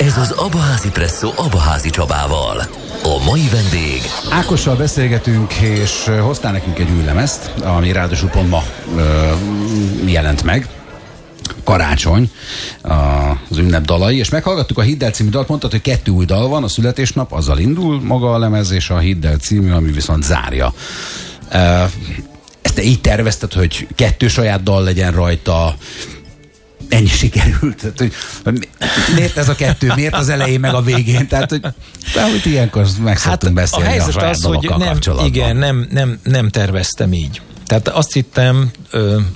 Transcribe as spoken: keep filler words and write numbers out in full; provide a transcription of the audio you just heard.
Ez az Abaházi Presszó Abaházi Csabával. A mai vendég... Ákossal beszélgetünk, és hoztál nekünk egy új lemezt, ami ráadásul pont ma ö, jelent meg. Karácsony, az ünnep dalai, és meghallgattuk a Hidd el című dalt, mondtad, hogy kettő új dal van, a születésnap, azzal indul maga a lemez, és a Hidd el című, ami viszont zárja. Ezt te így tervezted, hogy kettő saját dal legyen rajta, ennyi sikerült. Tehát, hogy miért ez a kettő? Miért az elején meg a végén? Tehát, hogy, de, hogy ilyenkor meg szoktunk hát beszélni a, helyzet a saját az, hogy nem, kapcsolatban. Igen, nem, nem, nem terveztem így. Tehát azt hittem,